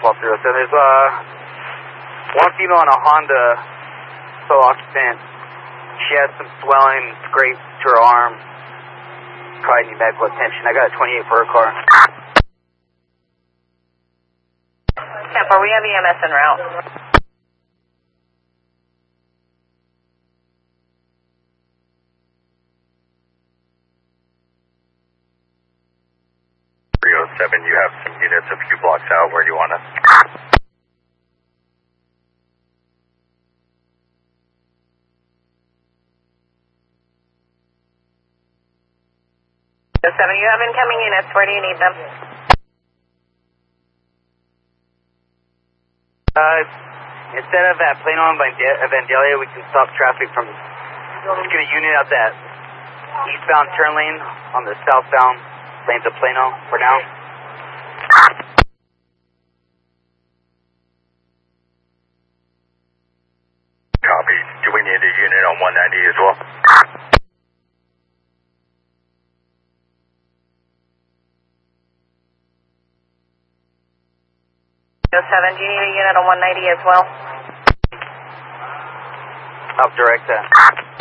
1207. There's one female in a Honda sole occupant. She has some swelling, scrapes to her arm. Probably need medical attention. I got a 28 for her car. Tampa, we have EMS en route. You have some units a few blocks out. Where do you want us? Seven, you have incoming units. Where do you need them? Instead of at Plano and Vandalia, we can stop traffic from. Just get a unit out that eastbound turn lane on the southbound lanes of Plano for now. Copy. Do we need a unit on 190 as well? Seven, do you need a unit on 190 as well? I'll direct that.